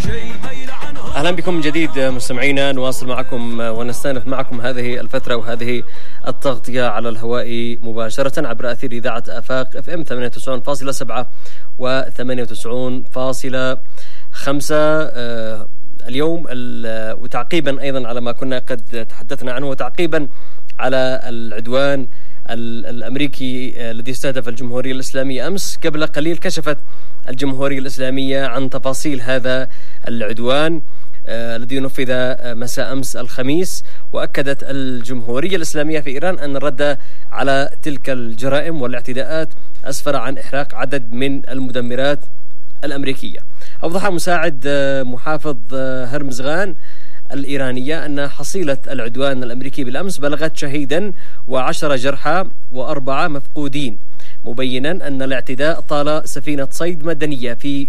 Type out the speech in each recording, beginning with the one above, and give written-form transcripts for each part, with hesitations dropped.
أهلا بكم من جديد مستمعينا، نواصل معكم ونستأنف معكم هذه الفترة وهذه التغطية على الهواء مباشرة عبر أثير إذاعة آفاق FM 98.7 و 98.5 اليوم، وتعقيبا أيضا على ما كنا قد تحدثنا عنه، وتعقيبا على العدوان الأمريكي الذي استهدف الجمهورية الإسلامية أمس. قبل قليل كشفت الجمهورية الإسلامية عن تفاصيل هذا العدوان الذي نفذ مساء أمس الخميس، وأكدت الجمهورية الإسلامية في إيران أن الرد على تلك الجرائم والاعتداءات أسفر عن إحراق عدد من المدمرات الأمريكية. أوضح مساعد محافظ هرمزغان الإيرانية أن حصيلة العدوان الأمريكي بالأمس بلغت شهيدا و10 جرحى و4 مفقودين، مبينا أن الاعتداء طال سفينة صيد مدنية في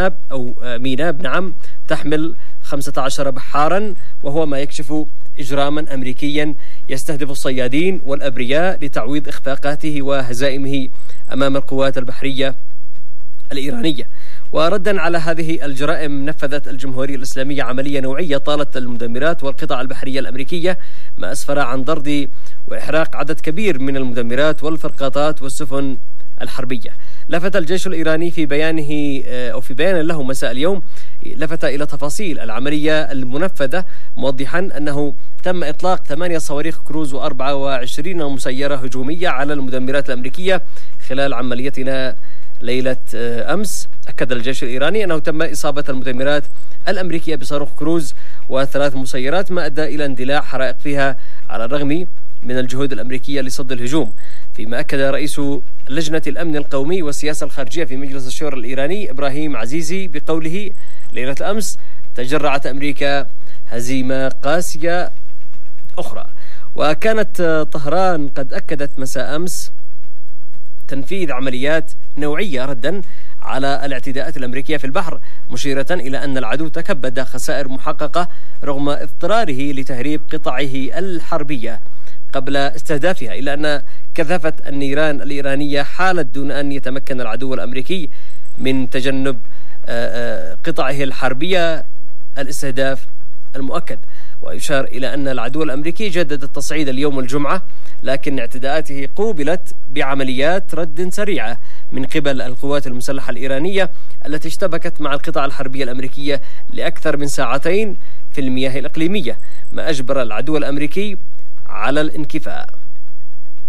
ميناب تحمل 15 بحارا، وهو ما يكشف إجراما أمريكيا يستهدف الصيادين والأبرياء لتعويض إخفاقاته وهزائمه أمام القوات البحرية الإيرانية. وردا على هذه الجرائم نفذت الجمهورية الإسلامية عملية نوعية طالت المدمرات والقطع البحرية الأمريكية، ما أسفر عن طرد وإحراق عدد كبير من المدمرات والفرقاطات والسفن الحربية. لفت الجيش الإيراني في بيان له مساء اليوم لفت إلى تفاصيل العملية المنفذة، موضحا أنه تم إطلاق 8 صواريخ كروز و24 مسيرة هجومية على المدمرات الأمريكية خلال عمليتنا ليلة أمس. أكد الجيش الإيراني أنه تم إصابة المدمرات الأمريكية بصاروخ كروز و3 مسيرات، ما أدى إلى اندلاع حرائق فيها على الرغم من الجهود الأمريكية لصد الهجوم. فيما أكد رئيس لجنة الأمن القومي والسياسة الخارجية في مجلس الشورى الإيراني إبراهيم عزيزي بقوله ليلة أمس تجرعت أمريكا هزيمة قاسية أخرى. وكانت طهران قد أكدت مساء أمس تنفيذ عمليات نوعية ردا على الاعتداءات الأمريكية في البحر، مشيرة إلى أن العدو تكبد خسائر محققة رغم اضطراره لتهريب قطعه الحربية قبل استهدافها، إلا أن كثافة النيران الإيرانية حالت دون أن يتمكن العدو الأمريكي من تجنب قطعه الحربية الاستهداف المؤكد. ويشار إلى أن العدو الأمريكي جدد التصعيد اليوم الجمعة، لكن اعتداءاته قوبلت بعمليات رد سريعة من قبل القوات المسلحة الإيرانية التي اشتبكت مع القطع الحربية الأمريكية لأكثر من ساعتين في المياه الإقليمية، ما أجبر العدو الأمريكي على الانكفاء.